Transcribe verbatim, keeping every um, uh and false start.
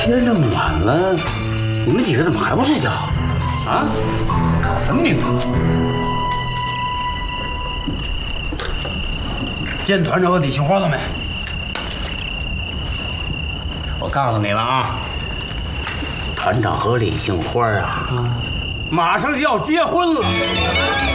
天这么晚了，你们几个怎么还不睡觉？啊？搞什么名堂？ 见团长和李杏花了没？ 我告诉你了啊，团长和李杏花啊，马上就要结婚了。